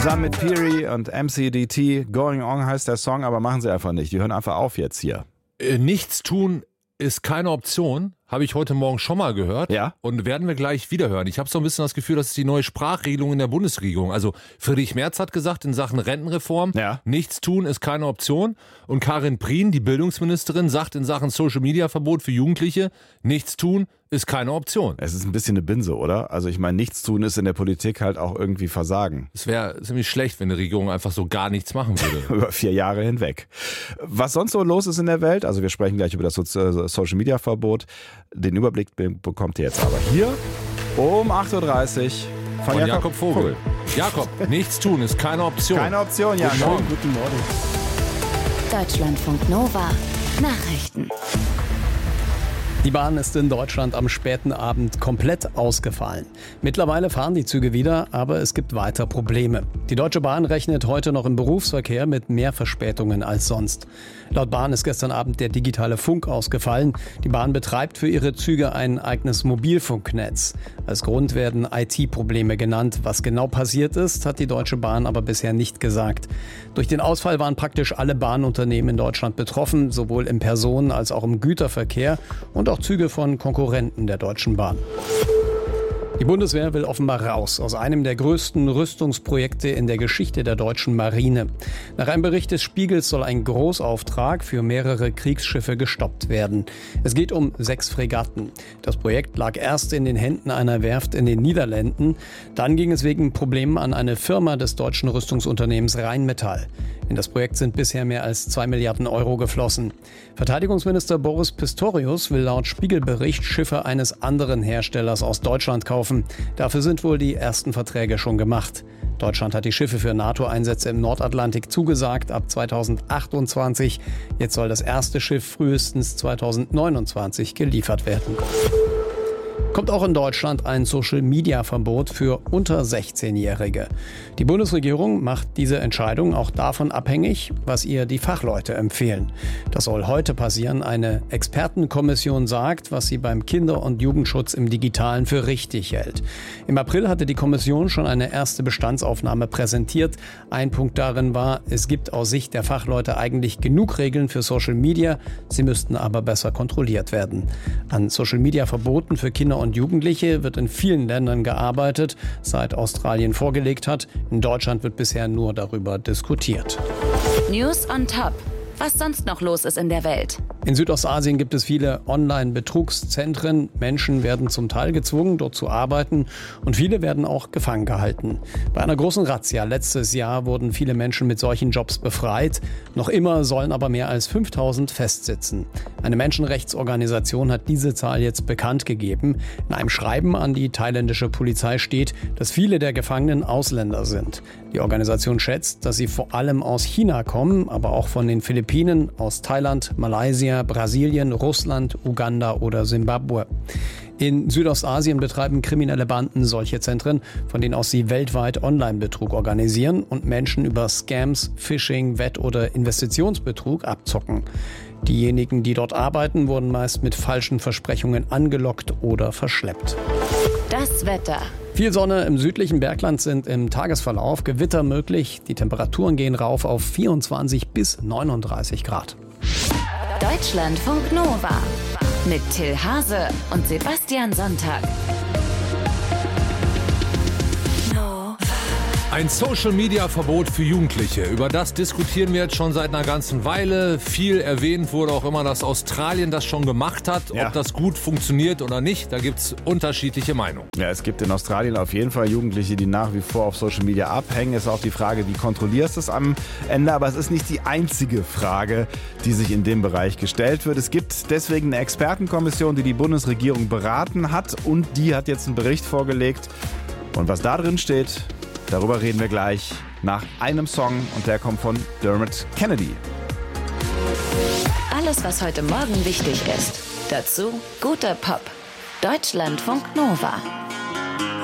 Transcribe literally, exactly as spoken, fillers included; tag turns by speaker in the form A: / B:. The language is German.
A: Zusammen mit Peary und M C D T. Going On heißt der Song, aber machen sie einfach nicht. Die hören einfach auf jetzt hier.
B: Äh, nichts tun ist keine Option. Habe ich heute Morgen schon mal gehört.
A: Ja.
B: Und werden wir gleich wieder hören. Ich habe so ein bisschen das Gefühl, das ist die neue Sprachregelung in der Bundesregierung. Also Friedrich Merz hat gesagt in Sachen Rentenreform,
A: ja.
B: nichts tun ist keine Option. Und Karin Prien, die Bildungsministerin, sagt in Sachen Social-Media-Verbot für Jugendliche, nichts tun ist keine Option.
A: Es ist ein bisschen eine Binse, oder? Also ich meine, nichts tun ist in der Politik halt auch irgendwie Versagen.
B: Es wäre ziemlich schlecht, wenn die Regierung einfach so gar nichts machen würde.
A: Über vier Jahre hinweg. Was sonst so los ist in der Welt, also wir sprechen gleich über das Social-Media-Verbot. Den Überblick bekommt ihr jetzt aber hier um acht Uhr dreißig von,
B: von
A: Jakob,
B: Jakob Vogel.
A: Vogel.
B: Jakob, nichts tun ist keine Option.
A: Keine Option, Jakob.
B: Guten Morgen.
A: Guten Morgen.
C: Deutschlandfunk Nova. Nachrichten.
D: Die Bahn ist in Deutschland am späten Abend komplett ausgefallen. Mittlerweile fahren die Züge wieder, aber es gibt weiter Probleme. Die Deutsche Bahn rechnet heute noch im Berufsverkehr mit mehr Verspätungen als sonst. Laut Bahn ist gestern Abend der digitale Funk ausgefallen. Die Bahn betreibt für ihre Züge ein eigenes Mobilfunknetz. Als Grund werden I T-Probleme genannt. Was genau passiert ist, hat die Deutsche Bahn aber bisher nicht gesagt. Durch den Ausfall waren praktisch alle Bahnunternehmen in Deutschland betroffen, sowohl im Personen- als auch im Güterverkehr und auch Züge von Konkurrenten der Deutschen Bahn. Die Bundeswehr will offenbar raus aus einem der größten Rüstungsprojekte in der Geschichte der deutschen Marine. Nach einem Bericht des Spiegels soll ein Großauftrag für mehrere Kriegsschiffe gestoppt werden. Es geht um sechs Fregatten. Das Projekt lag erst in den Händen einer Werft in den Niederlanden. Dann ging es wegen Problemen an eine Firma des deutschen Rüstungsunternehmens Rheinmetall. In das Projekt sind bisher mehr als zwei Milliarden Euro geflossen. Verteidigungsminister Boris Pistorius will laut Spiegelbericht Schiffe eines anderen Herstellers aus Deutschland kaufen. Dafür sind wohl die ersten Verträge schon gemacht. Deutschland hat die Schiffe für NATO-Einsätze im Nordatlantik zugesagt ab zweitausendachtundzwanzig. Jetzt soll das erste Schiff frühestens zweitausendneunundzwanzig geliefert werden. Kommt auch in Deutschland ein Social-Media-Verbot für unter sechzehnjährige. Die Bundesregierung macht diese Entscheidung auch davon abhängig, was ihr die Fachleute empfehlen. Das soll heute passieren. Eine Expertenkommission sagt, was sie beim Kinder- und Jugendschutz im Digitalen für richtig hält. Im April hatte die Kommission schon eine erste Bestandsaufnahme präsentiert. Ein Punkt darin war, es gibt aus Sicht der Fachleute eigentlich genug Regeln für Social Media. Sie müssten aber besser kontrolliert werden. An Social-Media-Verboten für Kinder und Jugendliche wird in vielen Ländern gearbeitet, seit Australien vorgelegt hat. In Deutschland wird bisher nur darüber diskutiert.
C: News on Top. Was sonst noch los ist in der Welt.
D: In Südostasien gibt es viele Online-Betrugszentren. Menschen werden zum Teil gezwungen, dort zu arbeiten und viele werden auch gefangen gehalten. Bei einer großen Razzia letztes Jahr wurden viele Menschen mit solchen Jobs befreit. Noch immer sollen aber mehr als fünftausend festsitzen. Eine Menschenrechtsorganisation hat diese Zahl jetzt bekannt gegeben. In einem Schreiben an die thailändische Polizei steht, dass viele der Gefangenen Ausländer sind. Die Organisation schätzt, dass sie vor allem aus China kommen, aber auch von den Philippinen, aus Thailand, Malaysia, Brasilien, Russland, Uganda oder Simbabwe. In Südostasien betreiben kriminelle Banden solche Zentren, von denen aus sie weltweit Online-Betrug organisieren und Menschen über Scams, Phishing, Wett- oder Investitionsbetrug abzocken. Diejenigen, die dort arbeiten, wurden meist mit falschen Versprechungen angelockt oder verschleppt.
C: Das Wetter.
D: Viel Sonne im südlichen Bergland, sind im Tagesverlauf Gewitter möglich. Die Temperaturen gehen rauf auf vierundzwanzig bis neununddreißig Grad.
C: Deutschlandfunk Nova mit Till Hase und Sebastian Sonntag.
B: Ein Social-Media-Verbot für Jugendliche. Über das diskutieren wir jetzt schon seit einer ganzen Weile. Viel erwähnt wurde auch immer, dass Australien das schon gemacht hat.
A: Ja.
B: Ob das gut funktioniert oder nicht, da gibt es unterschiedliche Meinungen.
A: Ja, es gibt in Australien auf jeden Fall Jugendliche, die nach wie vor auf Social Media abhängen. Ist auch die Frage, wie kontrollierst du es am Ende? Aber es ist nicht die einzige Frage, die sich in dem Bereich gestellt wird. Es gibt deswegen eine Expertenkommission, die die Bundesregierung beraten hat. Und die hat jetzt einen Bericht vorgelegt. Und was da drin steht, darüber reden wir gleich nach einem Song. Und der kommt von Dermot Kennedy.
C: Alles, was heute Morgen wichtig ist. Dazu guter Pop. Deutschlandfunk Nova.